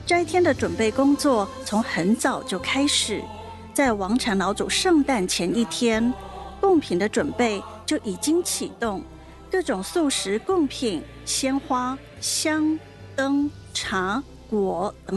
斋天的准备工作从很早就开始，在王禅老祖圣诞前一天，贡品的准备就已经启动，各种素食贡品、鲜花、香、灯、茶、果等